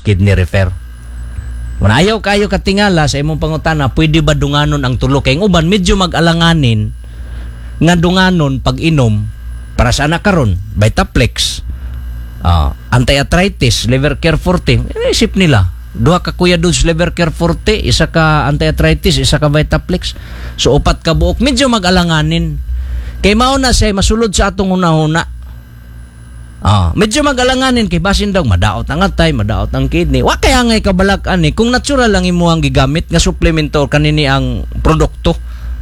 kidney repair. Manayaw kayo katingala sa imong pangutana, pwede ba dunganon ang tulo? Kay uban medyo mag-alanganin nga dunganon pag inom para sa anak karon, Vitaplex, anti-arthritis, liver care forte. Isip nila, duha ka Kuya Dudes liver care forte, isa ka anti-arthritis, isa ka Vitaplex. So upat ka buok, medyo mag-alanganin. Kay mao na say masulod sa atong una-una. Medyo mag-alanganin kay basin daw madaot ang atay, madaot ang kidney. Wa kaya ngay kabalak-an kung natural lang imuhang gigamit nga suplemento kanini ang produkto.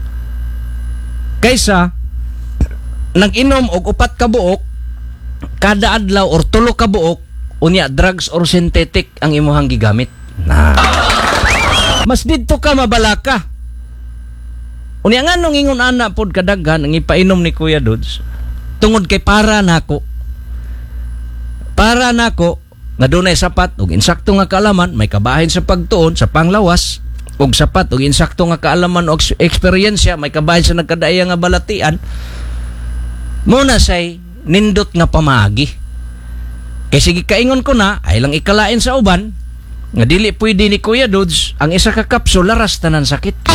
Kaysa nag-inom og upat ka buok kada adlaw or tulo ka buok unya drugs or synthetic ang imuhang gigamit. Mas didto ka mabalaka. Unya nga nung ingon ana pod kadaghan ang ipainom ni Kuya Dudes tungod kay para nako nga dunay sapat ug insakto nga kaalaman, may kabahin sa pagtuon sa panglawas ug sapat ug insakto nga kaalaman og eksperyensya, may kabahin sa nagkadaya nga balatian, muna say nindot nga pamaagi. Kay sige kaingon ko na ay lang ikalain sa uban nga dili pwede ni Kuya Dudes ang isa ka kapsul laras tanan sakit.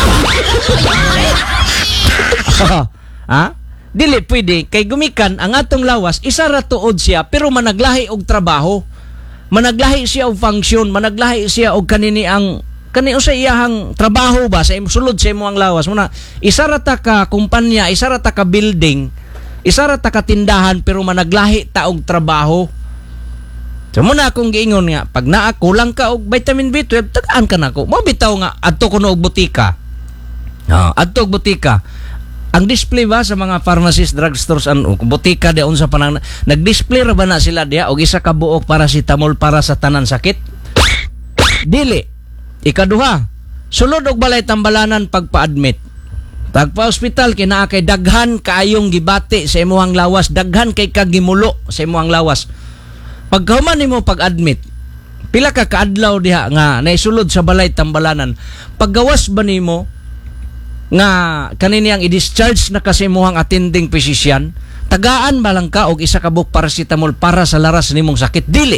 Dili pwede kay gumikan ang atong lawas isa ra tuod siya pero managlahi og trabaho, managlahi siya og function, managlahi siya og kanini sa iyahang trabaho ba sa sulod sa imong lawas muna isa ra ta ka kumpanya, isa ra ta ka building, isa ra ta ka tindahan pero managlahi ta og trabaho. So muna akong giingon nga pag naa kulang ka og vitamin B12 tagaan ka nako mo bitaw nga adto ko og butika. Adto og butika. Ang display ba sa mga pharmacies, drugstores, butika diyon sa panang nag-display ra ba na sila diya og isa ka buok paracetamol para sa tanan sakit? Dili. Ikaduha, sulod og balay tambalanan pagpa-admit. Pagpa-hospital kinaa kay daghan kaayong gibati sa imuhang lawas, daghan kay kagimulo sa imuhang lawas. Pagkahuman nimo pag-admit, pila ka kaadlaw diha nga naisulod sa balay tambalanan, paggawas ba nimo nga kanini ang i-discharge na kasi muhang attending physician, tagaan ba lang ka og isa ka buok paracetamol para sa laras nimong sakit? Dili.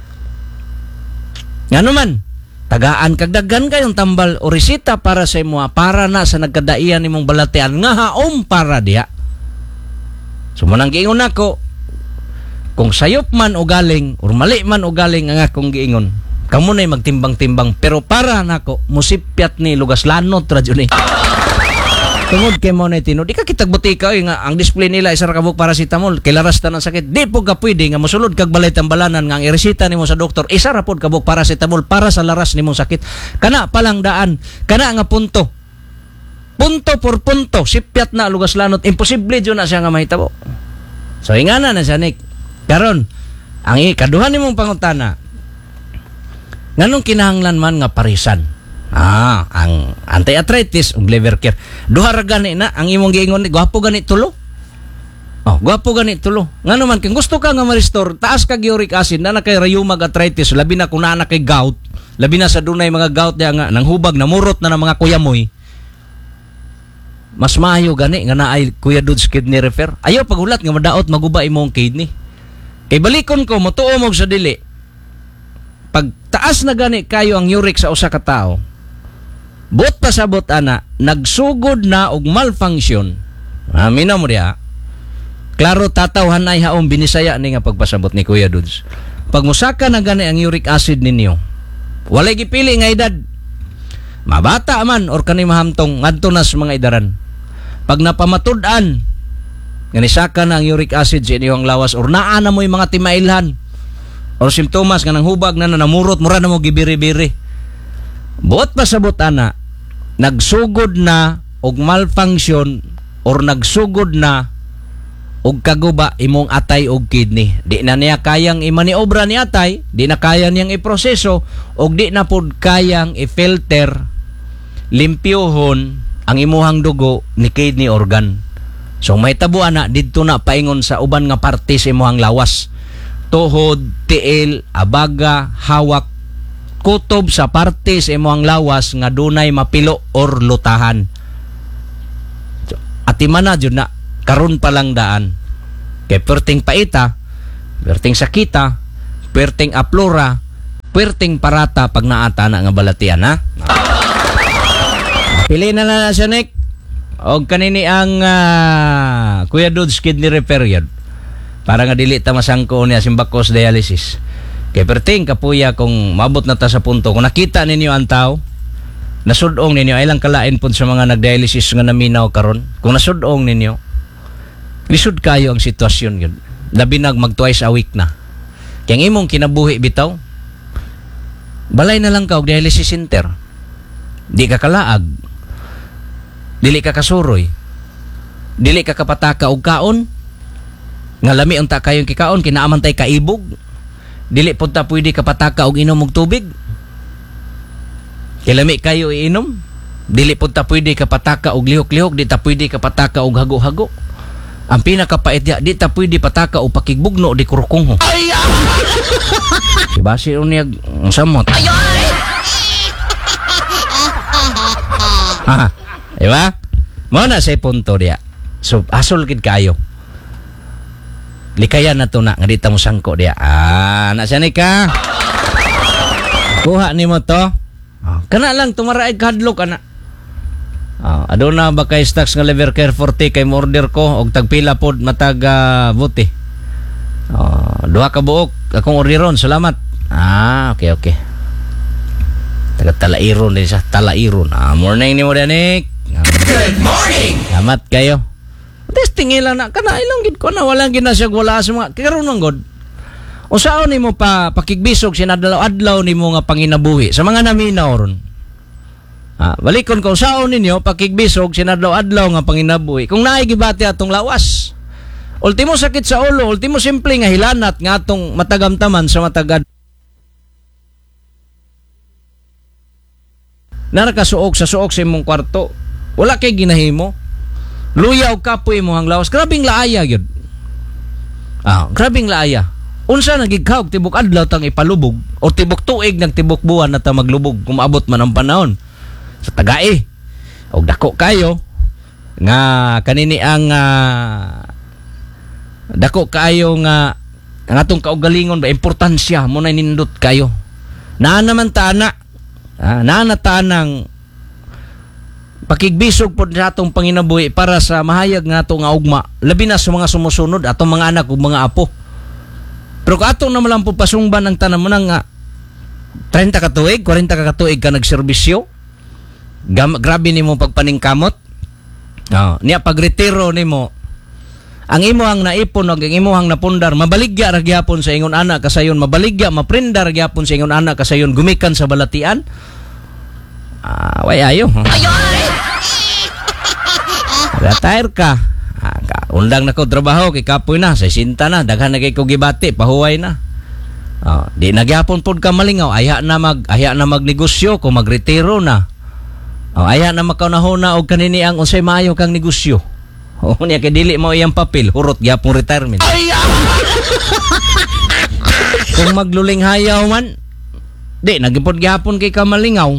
Ngano man, tagaan kag daghan kayong tambal o resita para sa imo para na sa nagkadaian nimong balatian nga haom para diha. So manang giingon nako, kung sayop man o galing or mali man o galing ang akong giingon, kamo nay magtimbang-timbang pero para nako musipyat ni lugas lanot ra jud ni. Tungod kay mo na tino, di ka kitag butika nga ang display nila isa ra ka buok paracetamol kay laras tanan sakit. Di po ka pwede nga mosulod kag balay tambalanan nga ang iresita nimo sa doktor isa ra pod ka buok paracetamol para sa laras nimong sakit. Kana palang daan, kana nga punto por punto sipyat na lugas lanot, imposible jud na siya nga mahitabo. So ingana na siya Nick. Karon ang ikaduha nimong pangutana, nganong kinahanglan man nga parisan ang anti-arthritis ug liver care? Duha ra gani na ang imong giingon, gwapo gani tulo. Gwapo gani tulo. Ngano man kung gusto ka nga ma-restore, taas kag uric acid na kay rheumatoid arthritis, labi na kung naa kay gout, labi na sa dunay mga gout diha nga nang hubag namurot na ng mga kuyamoy. Mas maayo gani nga naay Kuya Dudes kidney repair. Ayaw paghulat nga madaot maguba imong kidney. Kay balikon ko motuo mo sa dili. Pag taas na gani kayo ang uric sa usa ka tawo, buot pasabot ana, nagsugod na og malfunction. Amin na mo diha. Klaro tatawhan ay haom binisaya ni nga pagpasabot ni Kuya Dudes. Pag musaka na gani ang uric acid ninyo, walay gipili nga edad. Mabata man or kani mahamtong ngadto na sa mga edaran. Pag napamatud-an nga nisaka na ang uric acid sa inyong lawas or naa na mo yung mga timailhan or simptomas nga nang hubag na namurot mura na mo gibiri-biri. Buot pasabot ana, nagsugod na og malfunction or nagsugod na og kaguba imong atay og kidney. Di na niya kayang imaniobra ni atay, di na kaya niyang iproseso og di na pud kayang i-filter, limpyohon ang imuhang dugo ni kidney organ. So may tabuan na didto na paingon sa uban nga parte sa imuhang lawas. Tuhod, tiil, abaga, hawak, kutob sa parte sa imong lawas nga dunay mapilo or lutahan. So, atimana jud na karon pa lang daan. Kay perting paita, perting sakita, perting aplora, puwerteng parata pag naata na nga balatian, ha? Pili na siya, Nick. O kanini ang Kuya Dudes kidney repair yun. Para nga dili ta masangko niya simbakos dialysis. Kaya perting kapuya kung mabot na ta sa punto. Kung nakita ninyo ang tao, nasudong ninyo, ay lang kalain po sa mga nagdialysis nga naminaw karon. Kung nasudong ninyo, lisod kayo ang sitwasyon yun. Labi mag twice a week na. Kaya imong kinabuhi bitaw, balay na lang ka og dialysis center. Di ka kalaag. Dili ka kasuroy. Dili ka kapataka og kaon. Nga lami ang takayong kikaon, kinaamantay kaibog. Dili punta pwede kapataka og inom og tubig. Kilami kayo iinom. Dili punta pwede kapataka og lihok-lihok. Di ta pwede kapataka og hago-hago. Ang pinakapait ya, di ta pwede pataka og pakigbugno di kurukungho. Diba si unyag ang samot? Ha, diba? Muna sa punto diya. So, asol kid kayo. Likayan na to na, nga di ta mo sangko diya. Nasa ni ka? Kuha ni mo to. Kana lang, tumaraig kadlok, ana. Aduna ba kay stocks nga liver care 40 kay order ko og tagpila pod matag buti. Duha ka buok akong orderon, salamat. Okay. Taga Talairon din sa Talairon. Morning ni mo Danik. Good morning. Salamat kayo. Testing lang na kana ilang gid ko na wala gid na siya wala sa mga karon man god. Usaon nimo pa pakigbisog sinadlaw-adlaw nimo nga panginabuhi sa mga naminaw ron. Balikon ko usaon ninyo pakigbisog sinadlaw-adlaw nga panginabuhi. Kung naay gibati atong lawas. Ultimo sakit sa ulo, ultimo simple nga hilanat nga atong matagamtaman sa matagad. Narakasuok sa suok sa imong kwarto. Wala kay ginahimo. Luya og kapoy mo ang lawas. Grabing laaya gyud. Grabing laaya. Unsa nagigkaw tibok adlaw tang ipalubog o tibok tuig nang tibok buwan na ta maglubog kung maabot man ang panahon. Sa tagae. Og dako kayo nga kanini ang dako kayo nga ang atong kaugalingon ba importansya mo na nindot kayo. Naa naman ta na. Naa na ta nang pakigbisog po sa atong panginabuhi para sa mahayag nga ato nga ugma labi na sa mga sumusunod atong mga anak ug mga apo. Pero kung atong naman lang po pasungban ang tanan mo nang 30 ka tuig, 40 ka tuig ka nagserbisyo, grabe nimo pagpaningkamot. Niya pagretiro nimo ang imo ang naipon ug ang imo ang napundar mabaligya ra gyapon sa ingon anak kasayon, mabaligya maprindar gyapon sa ingon anak kasayon gumikan sa balatian. Way ayo. Retire ka. Undang na ko trabaho kay kapoy na, 60 na, daghan na kay ko gibati, pahuway na. Di nagyapon pod ka malingaw, aya na magnegosyo kung magretiro na. Aya na makaunahuna og kanini ang unsay maayo kang negosyo. Niya kay dili mo iyang papel, hurot gyapon retirement. Kung magluling hayaw man, di nagipod gyapon kay ka malingaw.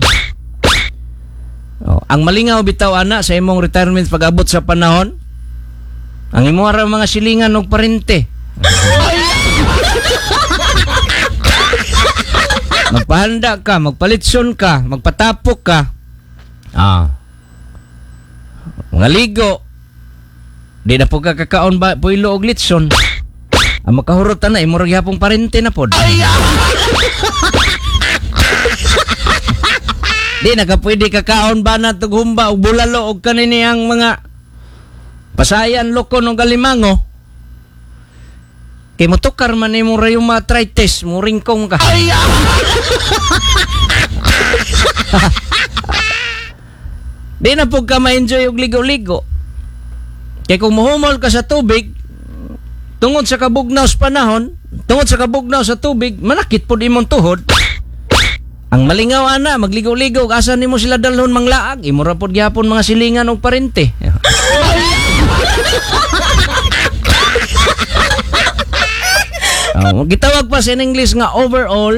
Ang malingaw bitaw ana sa imong retirement pag-abot sa panahon, ang imo ra mga silingan og parente. Magpahanda ka, magpalitson ka, magpatapok ka. Mga ligo. Di na po kakakaon ba puilo og litson. Ang makahurot na imo ra gyapon parente na pod. Di nagapwede kakaon ba na tughumba og bulalo og kanini ang mga pasayan loko ng galimango. Kay motukar man imong rheumatritis, mo ringkong ka. Di na po ka ma-enjoy og ligo-ligo. Kay kung muhumol ka sa tubig, tungod sa kabugnaw sa panahon, tungod sa kabugnaw sa tubig, manakit po imong tuhod. Ang malingaw ana, magligo-ligo, asa nimo sila dalhon manglaag, imo ra pod gyapon mga silingan og parente. Gitawag pa sa English nga overall.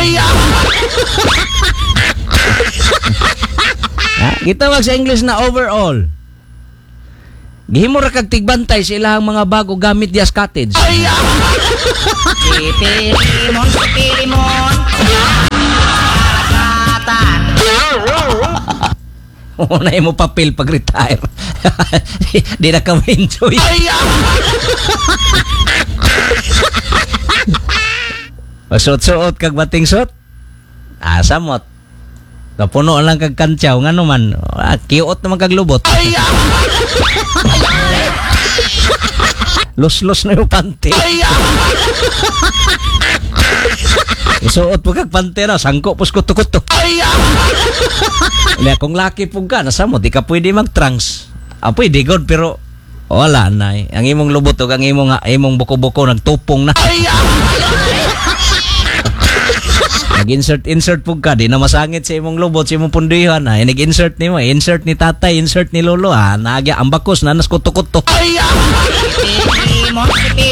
Gitawag sa English na overall. Gihimo ra kag tigbantay sa ilahang mga bago gamit dias cottage. Pilimon. Una mo papel pag retire. Di na ka enjoy. Suot-suot kag bating suot. Samot. Napuno lang kag kantsaw nga naman. Kiot naman kag lubot. Los-los na yung panty. Isuot po kag pantera, sangko pos kuto-kuto. Kung laki po ka, nasa mo, di ka pwede mag-trunks. Pwede god, pero wala na eh. Ang imong lubot o ang imong buko-buko nagtupong na. Nag-insert po ka, di na masangit sa imong lubot, sa imong punduhan. Nag-insert ni mo, insert ni tatay, insert ni lolo. Nagya, ang bakos na nas kuto-kuto. Pili mo.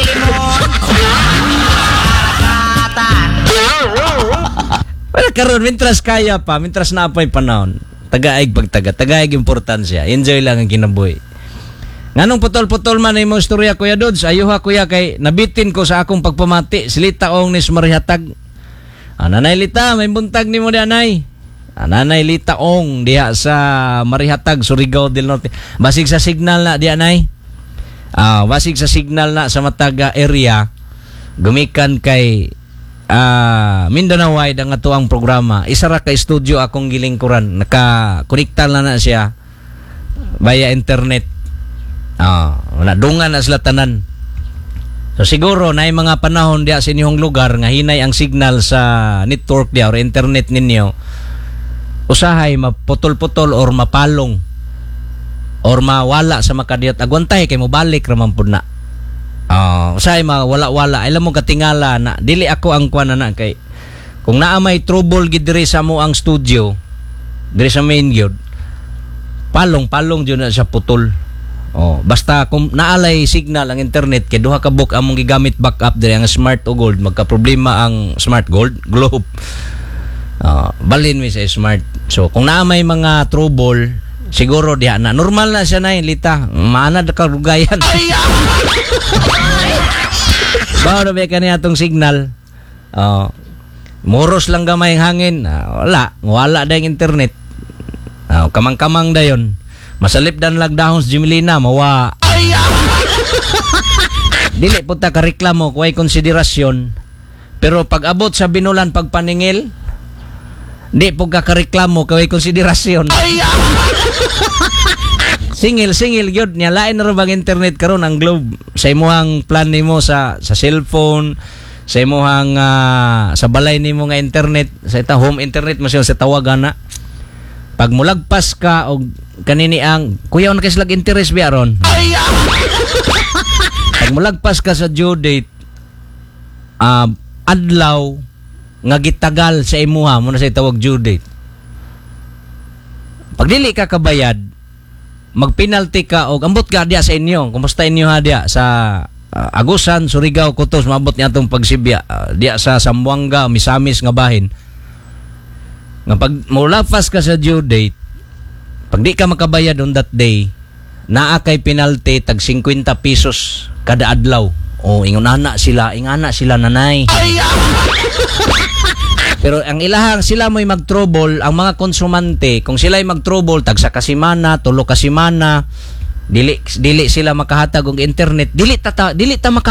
Well, karon mintras kaya pa, mintras na apay panahon. Tagaig tagaig importansya. Enjoy lang ang kinabuhi. Nganong putol-putol man imo istorya Kuya Dudes, ayuha kuya kay nabitin ko sa akong pagpamati. Silita ong nis marihatag. Nanay Lita, may buntag nimo di anay. Nanay Lita ong diha sa Marihatag, Surigao del Norte. Basig sa signal na di anay. Basig sa signal na sa Mataga area. Gumikan kay Mindanao Wide ang atuang programa. Isa ra ka studio akong gilingkuran. Naka-connecta na siya via internet. Wala dungan na sila tanan. So siguro na mga panahon diya sa inyong lugar nga hinay ang signal sa network diya or internet ninyo. Usahay maputol-putol or mapalong or mawala sa makadiyot. Agwantay kay mo balik raman pud na. Usahay mawala-wala. Alam mo katingala na dili ako ang kuan na kay kung naa may trouble gid diri sa mo ang studio diri sa main gyud. Palong jud na siya putol. Basta kung naalay signal ang internet kay duha ka book among gigamit backup diri ang smart o gold, magka problema ang smart globe. Balin mi sa smart. So kung naa may mga trouble siguro diha na normal na siya na Lita. Maana da karugayan. Bawo na ba kaniya atong signal? Moros lang gamay ang hangin. Wala da yung internet. Kamang-kamang dayon. Masalip dan lagdahon sa Jimelina, mawa. Dili po ta kareklamo kung ay konsiderasyon. Pero pag abot sa binulan pagpaningil, di po ka kareklamo kung ay konsiderasyon. Singil yun. Lain na rin bang internet karon ang globe. Sa imuhang plan nimo sa cellphone, sa imuhang sa balay nimo nga internet, sa ita home internet mo siya sa tawagan na. Pag mulagpas ka o kanini ang kuya on kay slag interest biya ron. Pag mulagpas ka sa due date adlaw nga gitagal sa imuha mo na sa tawag due date. Pag dili ka kabayad, magpenalty ka o ambot ka diya sa inyo. Kumusta inyo ha diya sa Agusan, Surigao, Kutos, mabot niya itong pagsibya diya sa Zamboanga, Misamis nga bahin. Nga pag mulagpas ka sa due date, pag di ka makabayad on that day, naa kay penalty tag 50 pesos kada adlaw. Ingana sila nanay. Pero ang ilahang sila mo'y mag-trouble, ang mga konsumante, kung sila'y mag-trouble, tag sa kasimana, tulo kasimana, dili sila makahatag og internet, dili ta